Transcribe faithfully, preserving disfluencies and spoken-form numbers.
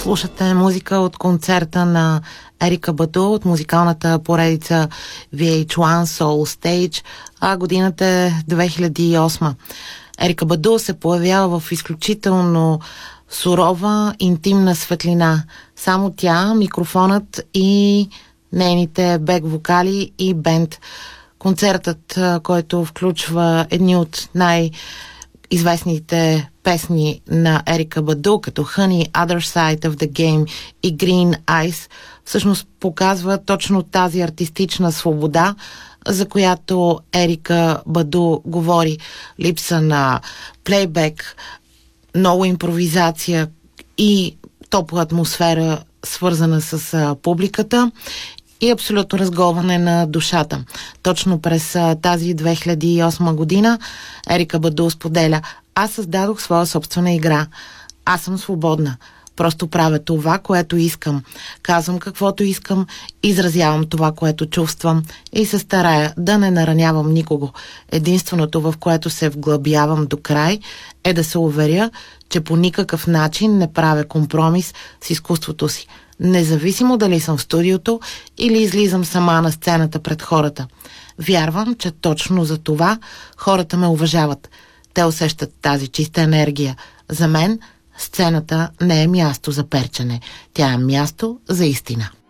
Слушате музика от концерта на Ерика Баду от музикалната поредица Ви Ейч One Soul Stage, а годината е две хиляди и осма. Ерика Баду се появява в изключително сурова, интимна светлина. Само тя, микрофонът и нейните бек-вокали и бенд. Концертът, който включва едни от най- известните песни на Ерика Баду, като Honey, Other Side of the Game и Green Eyes, всъщност показва точно тази артистична свобода, за която Ерика Баду говори. Липса на плейбек, много импровизация и топла атмосфера, свързана с а, публиката и абсолютно разголване на душата. Точно през а, тази две хиляди и осма година Ерика Баду споделя: аз създадох своя собствена игра. Аз съм свободна. Просто правя това, което искам. Казвам каквото искам, изразявам това, което чувствам и се старая да не наранявам никого. Единственото, в което се вглъбявам до край, е да се уверя, че по никакъв начин не правя компромис с изкуството си. Независимо дали съм в студиото или излизам сама на сцената пред хората. Вярвам, че точно за това хората ме уважават. Те усещат тази чиста енергия. За мен сцената не е място за перчене. Тя е място за истина.